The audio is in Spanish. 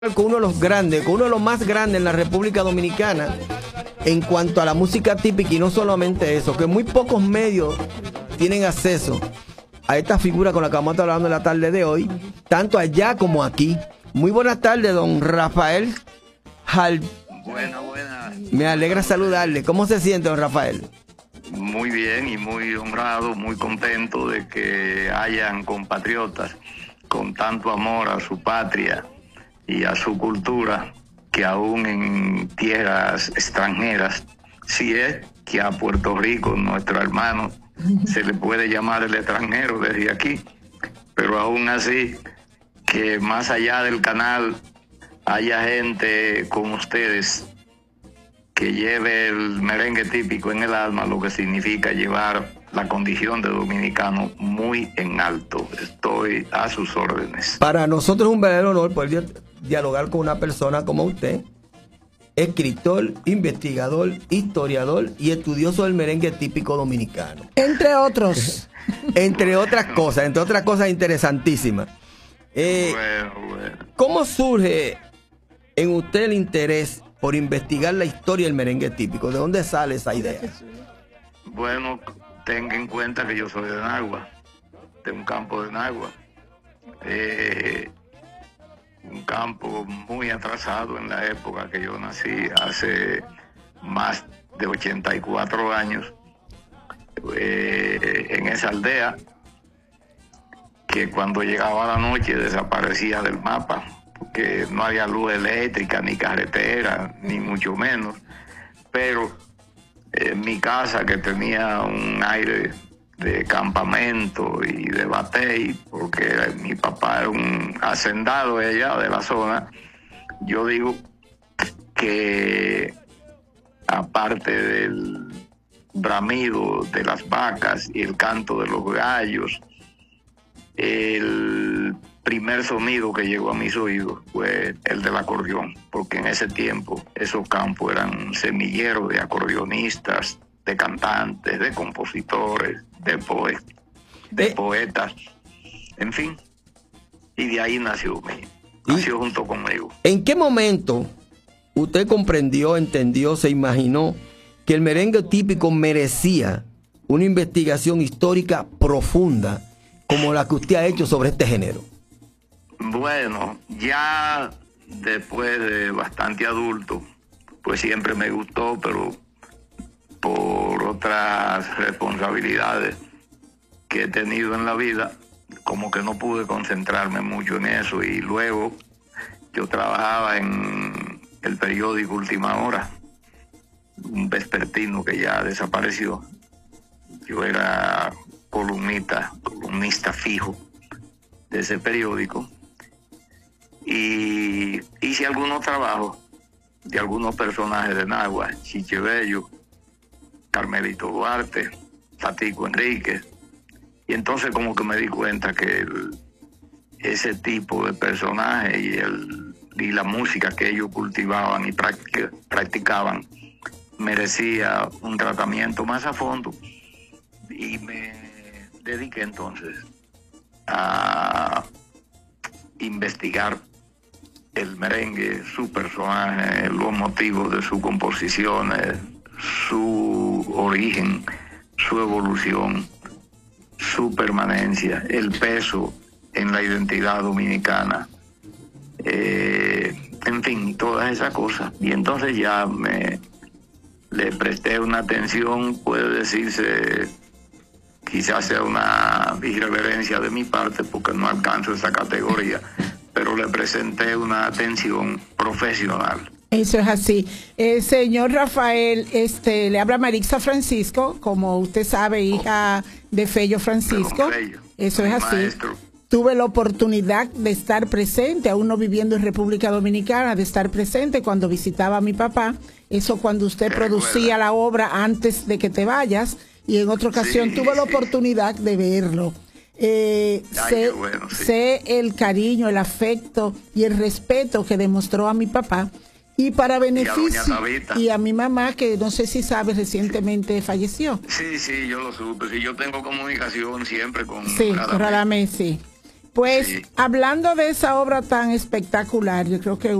con uno de los grandes, con uno de los más grandes en la República Dominicana en cuanto a la música típica, y no solamente eso, que muy pocos medios tienen acceso a esta figura con la que vamos a estar hablando en la tarde de hoy, tanto allá como aquí. Muy buenas tardes, don Rafael Hal. Buenas. Me alegra saludarle. ¿Cómo se siente, don Rafael? Muy bien y muy honrado, muy contento de que hayan compatriotas con tanto amor a su patria y a su cultura, que aún en tierras extranjeras, si es que a Puerto Rico, nuestro hermano, se le puede llamar el extranjero desde aquí, pero aún así, que más allá del canal haya gente como ustedes que lleve el merengue típico en el alma, lo que significa llevar la condición de dominicano muy en alto. Estoy a sus órdenes. Para nosotros es un verdadero honor poder dialogar con una persona como usted, escritor, investigador, historiador y estudioso del merengue típico dominicano. Entre otros. Entre otras cosas interesantísimas. Bueno. ¿Cómo surge en usted el interés por investigar la historia del merengue típico? ¿De dónde sale esa idea? Bueno, tenga en cuenta que yo soy de Nagua, de un campo de Nagua. Un campo muy atrasado en la época que yo nací, hace más de 84 años, en esa aldea que cuando llegaba la noche desaparecía del mapa, porque no había luz eléctrica, ni carretera, ni mucho menos, pero mi casa, que tenía un aire de campamento y de batey, porque mi papá era un hacendado allá de la zona, yo digo que aparte del bramido de las vacas y el canto de los gallos, el primer sonido que llegó a mis oídos fue el del acordeón, porque en ese tiempo esos campos eran semilleros de acordeonistas, de cantantes, de compositores, de poetas, en fin. Y de ahí nació junto conmigo. ¿En qué momento usted comprendió, entendió, se imaginó que el merengue típico merecía una investigación histórica profunda como la que usted ha hecho sobre este género? Bueno, ya después de bastante adulto, pues siempre me gustó, pero por otras responsabilidades que he tenido en la vida, como que no pude concentrarme mucho en eso. Y luego yo trabajaba en el periódico Última Hora, un vespertino que ya desapareció. Yo era columnista fijo de ese periódico, y hice algunos trabajos de algunos personajes de Nagua: Chiche Bello, Carmelito Duarte, Tatico Enríquez, y entonces como que me di cuenta que ese tipo de personajes y la música que ellos cultivaban y practicaban merecía un tratamiento más a fondo, y me dediqué entonces a investigar el merengue, su personaje, los motivos de sus composiciones, su origen, su evolución, su permanencia, el peso en la identidad dominicana, en fin, todas esas cosas. Y entonces ya le presté una atención, puede decirse, quizás sea una irreverencia de mi parte porque no alcanzo esa categoría, pero le presenté una atención profesional. Eso es así. Señor Rafael, le habla Marixa Francisco, como usted sabe, hija de Fello Francisco. Eso es así. Maestro. Tuve la oportunidad de estar presente, aún no viviendo en República Dominicana, de estar presente cuando visitaba a mi papá. Eso cuando usted producía la obra antes de que te vayas, y en otra ocasión tuve la oportunidad de verlo. Sé el cariño, el afecto y el respeto que demostró a mi papá, y para beneficio, y a mi mamá, que no sé si sabes, recientemente falleció. Sí, yo lo supe. Sí, yo tengo comunicación siempre con Radamés, sí. Pues Sí. hablando de esa obra tan espectacular, yo creo que